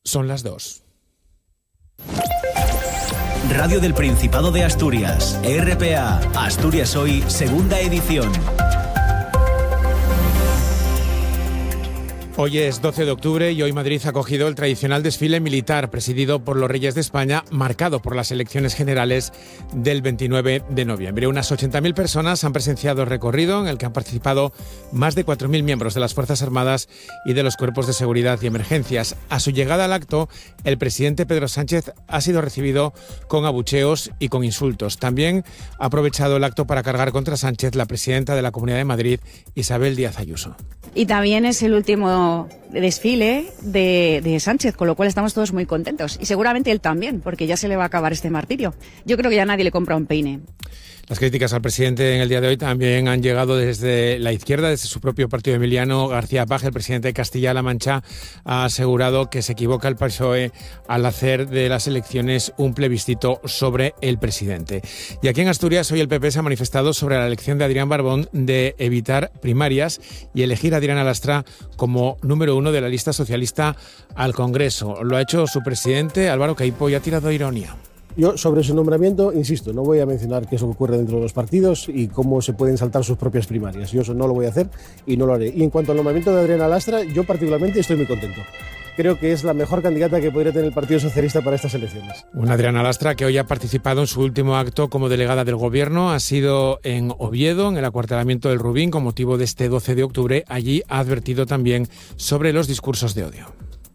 Son las 2. Radio del Principado de Asturias, RPA, Asturias Hoy, segunda edición. Hoy es 12 de octubre y hoy Madrid ha acogido el tradicional desfile militar presidido por los Reyes de España, marcado por las elecciones generales del 29 de noviembre. Unas 80.000 personas han presenciado el recorrido en el que han participado más de 4.000 miembros de las Fuerzas Armadas y de los cuerpos de seguridad y emergencias. A su llegada al acto, el presidente Pedro Sánchez ha sido recibido con abucheos y con insultos. También ha aprovechado el acto para cargar contra Sánchez la presidenta de la Comunidad de Madrid, Isabel Díaz Ayuso. Y también es el último desfile de Sánchez, con lo cual estamos todos muy contentos. Y seguramente él también, porque ya se le va a acabar este martirio. Yo creo que ya nadie le compra un peine. Las críticas al presidente en el día de hoy también han llegado desde la izquierda, desde su propio partido. Emiliano García Paje, el presidente de Castilla-La Mancha, ha asegurado que se equivoca el PSOE al hacer de las elecciones un plebiscito sobre el presidente. Y aquí en Asturias hoy el PP se ha manifestado sobre la elección de Adrián Barbón de evitar primarias y elegir a Adriana Lastra como número 1 de la lista socialista al Congreso. Lo ha hecho su presidente, Álvaro Queipo, y ha tirado ironía. Yo sobre su nombramiento, insisto, no voy a mencionar qué es lo que ocurre dentro de los partidos y cómo se pueden saltar sus propias primarias. Yo eso no lo voy a hacer y no lo haré. Y en cuanto al nombramiento de Adriana Lastra, yo particularmente estoy muy contento. Creo que es la mejor candidata que podría tener el Partido Socialista para estas elecciones. Una Adriana Lastra que hoy ha participado en su último acto como delegada del Gobierno. Ha sido en Oviedo, en el acuartelamiento del Rubín, con motivo de este 12 de octubre. Allí ha advertido también sobre los discursos de odio.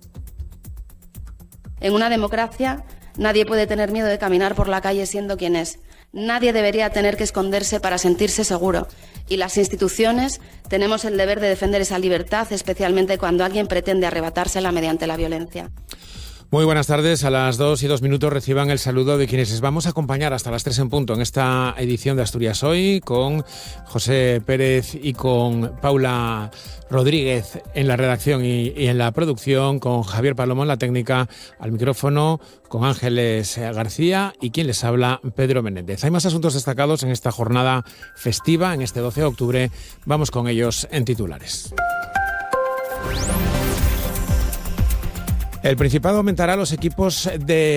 En una democracia, nadie puede tener miedo de caminar por la calle siendo quien es. Nadie debería tener que esconderse para sentirse seguro. Y las instituciones tenemos el deber de defender esa libertad, especialmente cuando alguien pretende arrebatársela mediante la violencia. Muy buenas tardes. A las 2:02 reciban el saludo de quienes les vamos a acompañar hasta las 3 en punto en esta edición de Asturias Hoy, con José Pérez y con Paula Rodríguez en la redacción y en la producción, con Javier Palomo en la técnica, al micrófono, con Ángeles García y quien les habla, Pedro Menéndez. Hay más asuntos destacados en esta jornada festiva, en este 12 de octubre. Vamos con ellos en titulares. El Principado aumentará los equipos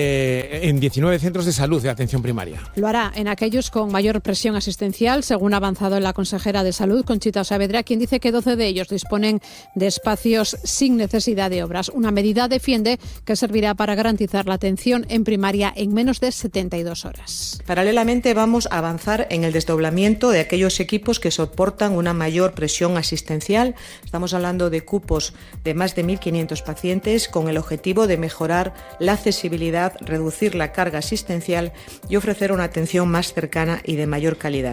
en 19 centros de salud de atención primaria. Lo hará en aquellos con mayor presión asistencial, según ha avanzado la consejera de Salud, Conchita Saavedra, quien dice que 12 de ellos disponen de espacios sin necesidad de obras. Una medida, defiende, que servirá para garantizar la atención en primaria en menos de 72 horas. Paralelamente vamos a avanzar en el desdoblamiento de aquellos equipos que soportan una mayor presión asistencial. Estamos hablando de cupos de más de 1.500 pacientes con el objetivo de mejorar la accesibilidad, reducir la carga asistencial y ofrecer una atención más cercana y de mayor calidad.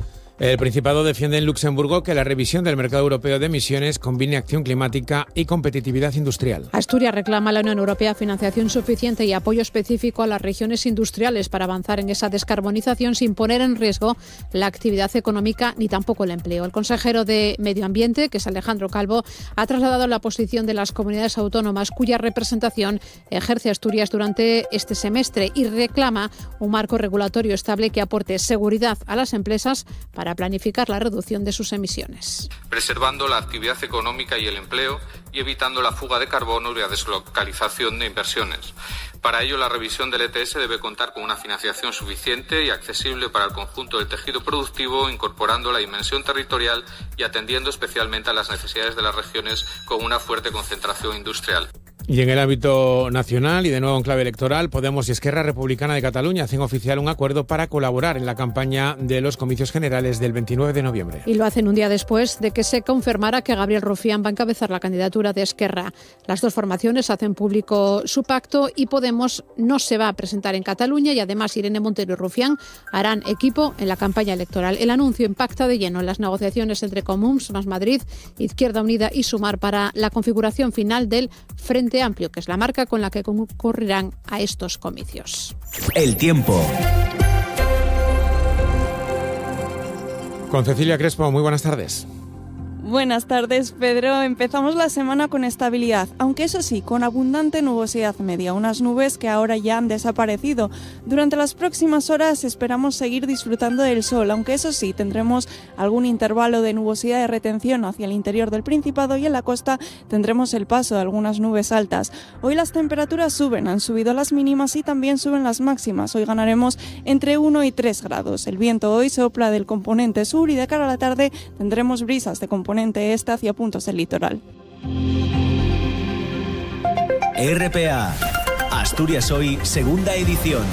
El Principado defiende en Luxemburgo que la revisión del mercado europeo de emisiones combine acción climática y competitividad industrial. Asturias reclama a la Unión Europea financiación suficiente y apoyo específico a las regiones industriales para avanzar en esa descarbonización sin poner en riesgo la actividad económica ni tampoco el empleo. El consejero de Medio Ambiente, que es Alejandro Calvo, ha trasladado la posición de las comunidades autónomas cuya representación ejerce Asturias durante este semestre y reclama un marco regulatorio estable que aporte seguridad a las empresas para planificar la reducción de sus emisiones. Preservando la actividad económica y el empleo y evitando la fuga de carbono y la deslocalización de inversiones. Para ello, la revisión del ETS debe contar con una financiación suficiente y accesible para el conjunto del tejido productivo, incorporando la dimensión territorial y atendiendo especialmente a las necesidades de las regiones con una fuerte concentración industrial. Y en el ámbito nacional y de nuevo en clave electoral, Podemos y Esquerra Republicana de Cataluña hacen oficial un acuerdo para colaborar en la campaña de los comicios generales del 29 de noviembre. Y lo hacen un día después de que se confirmara que Gabriel Rufián va a encabezar la candidatura de Esquerra. Las dos formaciones hacen público su pacto y Podemos no se va a presentar en Cataluña y además Irene Montero y Rufián harán equipo en la campaña electoral. El anuncio impacta de lleno en las negociaciones entre Comuns, Más Madrid, Izquierda Unida y Sumar para la configuración final del Frente Amplio, que es la marca con la que concurrirán a estos comicios. El tiempo. Con Cecilia Crespo, muy buenas tardes. Buenas tardes, Pedro. Empezamos la semana con estabilidad, aunque eso sí, con abundante nubosidad media, unas nubes que ahora ya han desaparecido. Durante las próximas horas esperamos seguir disfrutando del sol, aunque eso sí, tendremos algún intervalo de nubosidad de retención hacia el interior del Principado y en la costa tendremos el paso de algunas nubes altas. Hoy las temperaturas suben, han subido las mínimas y también suben las máximas. Hoy ganaremos entre 1 y 3 grados. El viento hoy sopla del componente sur y de cara a la tarde tendremos brisas de componente este hacia puntos del litoral. RPA, Asturias Hoy, segunda edición.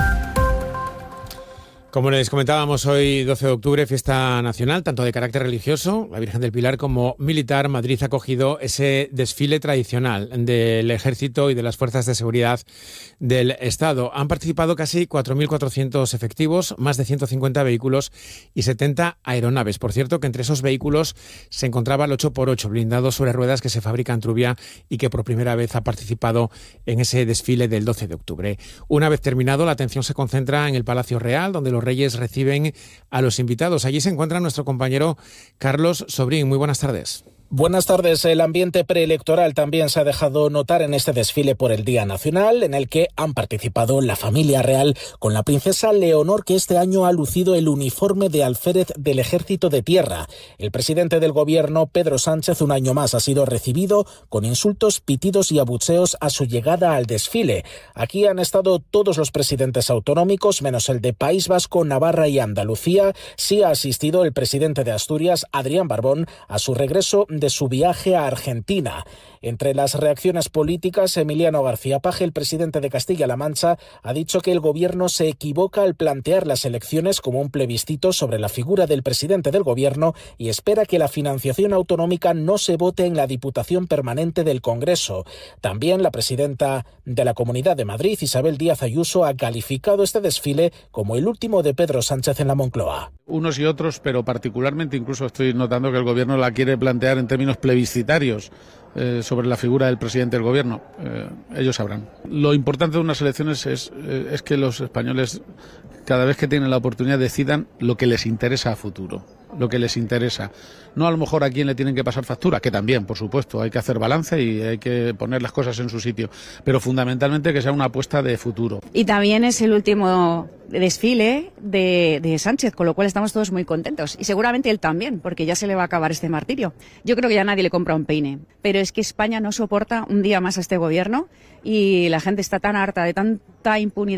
Como les comentábamos, hoy 12 de octubre, fiesta nacional, tanto de carácter religioso, la Virgen del Pilar, como militar. Madrid ha acogido ese desfile tradicional del Ejército y de las Fuerzas de Seguridad del Estado. Han participado casi 4.400 efectivos, más de 150 vehículos y 70 aeronaves. Por cierto, que entre esos vehículos se encontraba el 8x8 blindado sobre ruedas que se fabrica en Trubia y que por primera vez ha participado en ese desfile del 12 de octubre. Una vez terminado, la atención se concentra en el Palacio Real, donde los Reyes reciben a los invitados. Allí se encuentra nuestro compañero Carlos Sobrín. Muy buenas tardes. Buenas tardes. El ambiente preelectoral también se ha dejado notar en este desfile por el Día Nacional, en el que han participado la familia real, con la princesa Leonor, que este año ha lucido el uniforme de alférez del Ejército de Tierra. El presidente del Gobierno, Pedro Sánchez, un año más ha sido recibido con insultos, pitidos y abucheos a su llegada al desfile. Aquí han estado todos los presidentes autonómicos, menos el de País Vasco, Navarra y Andalucía. Sí ha asistido el presidente de Asturias, Adrián Barbón, a su regreso de su viaje a Argentina. Entre las reacciones políticas, Emiliano García Paje, el presidente de Castilla-La Mancha, ha dicho que el gobierno se equivoca al plantear las elecciones como un plebiscito sobre la figura del presidente del gobierno y espera que la financiación autonómica no se vote en la Diputación Permanente del Congreso. También la presidenta de la Comunidad de Madrid, Isabel Díaz Ayuso, ha calificado este desfile como el último de Pedro Sánchez en la Moncloa. Unos y otros, pero particularmente incluso estoy notando que el gobierno la quiere plantear en términos plebiscitarios sobre la figura del presidente del gobierno. Ellos sabrán. Lo importante de unas elecciones es que los españoles, cada vez que tienen la oportunidad, decidan lo que les interesa a futuro, lo que les interesa. No a lo mejor a quién le tienen que pasar factura, que también, por supuesto, hay que hacer balance y hay que poner las cosas en su sitio, pero fundamentalmente que sea una apuesta de futuro. Y también es el último desfile de Sánchez, con lo cual estamos todos muy contentos. Y seguramente él también, porque ya se le va a acabar este martirio. Yo creo que ya nadie le compra un peine, pero es que España no soporta un día más a este gobierno y la gente está tan harta de tanta impunidad